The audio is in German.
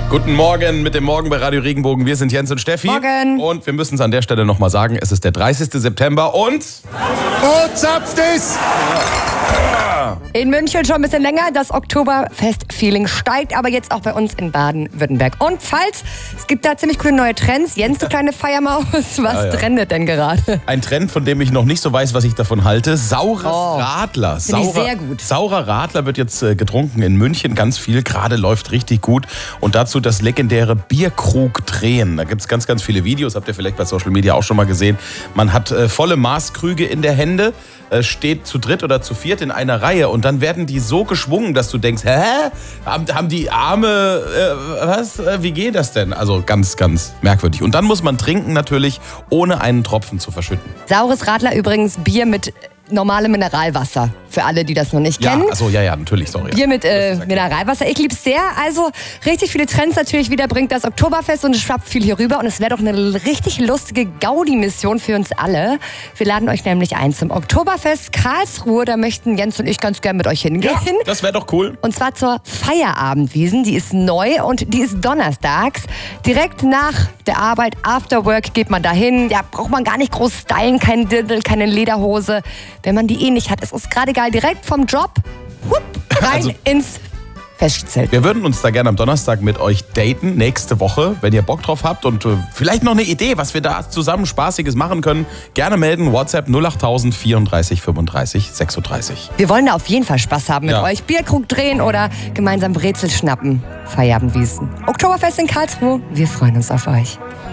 Guten Morgen mit dem Morgen bei Radio Regenbogen. Wir sind Jens und Steffi. Morgen. Und wir müssen es an der Stelle nochmal sagen, es ist der 30. September und zapft es! In München schon ein bisschen länger. Das Oktoberfest-Feeling steigt, aber jetzt auch bei uns in Baden-Württemberg. Und es gibt da ziemlich coole neue Trends. Jens, du kleine Feiermaus, was trendet denn gerade? ein Trend, von dem ich noch nicht so weiß, was ich davon halte. Saures Radler. Finde ich sehr gut. Saurer Radler wird jetzt getrunken in München. Ganz viel, gerade läuft richtig gut. Und dazu das legendäre Bierkrug drehen. Da gibt es ganz, ganz viele Videos. Habt ihr vielleicht bei Social Media auch schon mal gesehen. Man hat volle Maßkrüge in der Hände, steht zu dritt oder zu viert in einer Reihe und dann werden die so geschwungen, dass du denkst, hä? Haben die Arme, was? Wie geht das denn? Also ganz, ganz merkwürdig. Und dann muss man trinken natürlich, ohne einen Tropfen zu verschütten. Saures Radler übrigens Bier mit normalem Mineralwasser. Für alle, die das noch nicht kennen. Ja, natürlich, sorry. Bier mit Mineralwasser. Ich lieb's sehr. Also richtig viele Trends natürlich wieder bringt das Oktoberfest und es schwappt viel hier rüber. Und es wäre doch eine richtig lustige Gaudi-Mission für uns alle. Wir laden euch nämlich ein zum Oktoberfest Karlsruhe. Da möchten Jens und ich ganz gern mit euch hingehen. Ja, das wäre doch cool. Und zwar zur Feierabendwiesen. Die ist neu und die ist donnerstags. Direkt nach der Arbeit, After Work, geht man dahin. Ja, braucht man gar nicht groß stylen, kein Dirndl, keine Lederhose. Wenn man die nicht hat, es ist gerade geil, direkt vom Job rein ins Festzelt. Wir würden uns da gerne am Donnerstag mit euch daten, nächste Woche, wenn ihr Bock drauf habt und vielleicht noch eine Idee, was wir da zusammen Spaßiges machen können. Gerne melden, WhatsApp 08000 34 35 36. Wir wollen da auf jeden Fall Spaß haben mit euch. Bierkrug drehen oder gemeinsam Brezel schnappen. Feierabendwiesen. Oktoberfest in Karlsruhe. Wir freuen uns auf euch.